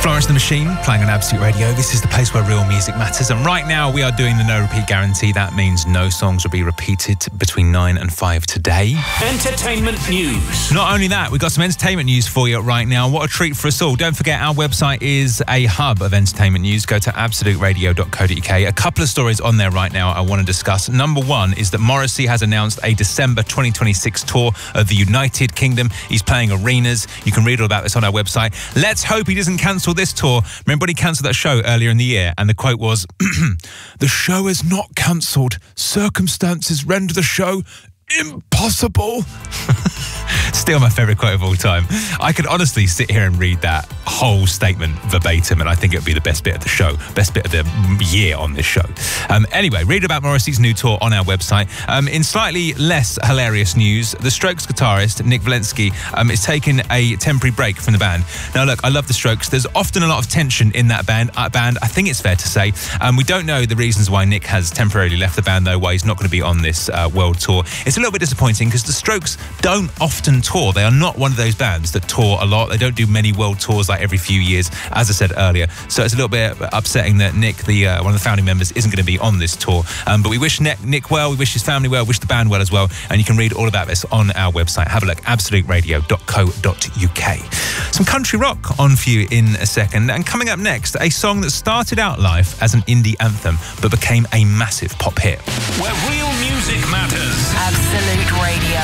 Florence the Machine playing on Absolute Radio. This is the place where real music matters. And right now we are doing the no repeat guarantee. That means no songs will be repeated between 9 and 5 today. Entertainment news. Not only that, we've got some entertainment news for you right now. What a treat for us all. Don't forget, our website is a hub of entertainment news. Go to absoluteradio.co.uk. A couple of stories on there right now I want to discuss. Number one is that Morrissey has announced a December 2026 tour of the United Kingdom. He's playing arenas. You can read all about this on our website. Let's hope he doesn't cancel this tour. Remember when he cancelled that show earlier in the year and the quote was, "The show is not cancelled. Circumstances render the show impossible." Still my favourite quote of all time. I could honestly sit here and read that whole statement verbatim, and I think it would be the best bit of the show, best bit of the year on this show. Anyway, read about Morrissey's new tour on our website. In slightly less hilarious news, the Strokes guitarist Nick Valensky is taking a temporary break from the band. Now look, I love the Strokes. There's often a lot of tension in that band. I think it's fair to say. We don't know the reasons why Nick has temporarily left the band, though, why he's not going to be on this world tour. It's a little bit disappointing because the Strokes don't often tour. They are not one of those bands that tour a lot. They don't do many world tours like every few years, as I said earlier. So it's a little bit upsetting that Nick, one of the founding members, isn't going to be on this tour. But we wish Nick well, we wish his family well, wish the band well as well. And you can read all about this on our website. Have a look, absoluteradio.co.uk. Some country rock on for you in a second. And coming up next, a song that started out life as an indie anthem, but became a massive pop hit. Where real music matters. Absolute Radio.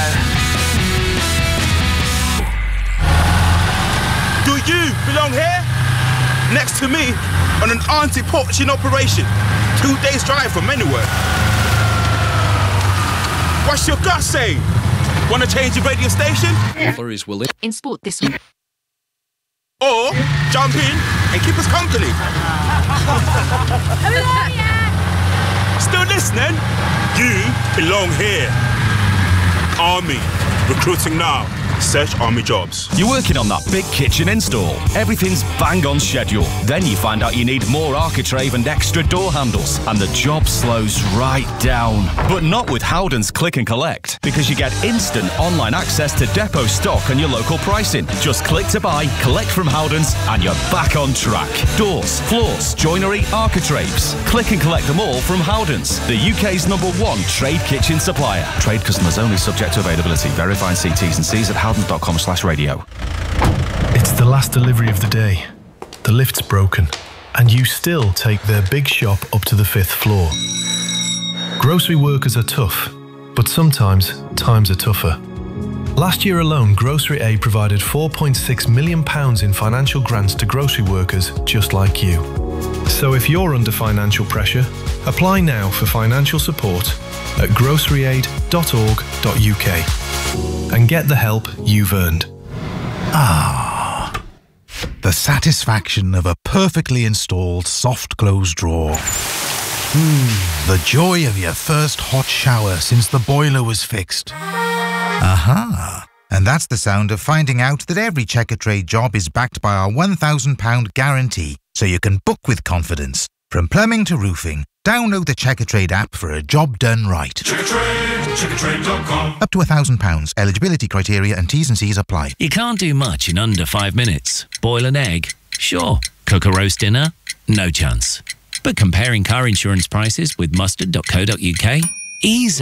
Do you belong here? Next to me on an anti-poaching operation. 2 days drive from anywhere. What's your gut saying? Want to change your radio station? In sport this week. Or jump in and keep us company? Still listening? You belong here. Army, recruiting now. Search Army jobs. You're working on that big kitchen install. Everything's bang on schedule. Then you find out you need more architrave and extra door handles, and the job slows right down. But not with Howden's Click and Collect, because you get instant online access to depot stock and your local pricing. Just click to buy, collect from Howden's, and you're back on track. Doors, floors, joinery, architraves. Click and collect them all from Howden's, the UK's #1 trade kitchen supplier. Trade customers only, subject to availability. Verify and see T's and C's at howdens.com/radio. It's the last delivery of the day. The lift's broken, and you still take their big shop up to the 5th floor. Grocery workers are tough, but sometimes times are tougher. Last year alone, Grocery Aid provided £4.6 million in financial grants to grocery workers just like you. So if you're under financial pressure, apply now for financial support at groceryaid.org.uk and get the help you've earned. Ah, the satisfaction of a perfectly installed soft close drawer. The joy of your first hot shower since the boiler was fixed. Aha! And that's the sound of finding out that every Checkatrade job is backed by our £1,000 guarantee, so you can book with confidence. From plumbing to roofing, download the Checkatrade app for a job done right. Checkatrade.com. Up to £1,000. Eligibility criteria and T's and C's apply. You can't do much in under 5 minutes. Boil an egg? Sure. Cook a roast dinner? No chance. But comparing car insurance prices with mustard.co.uk? Easy.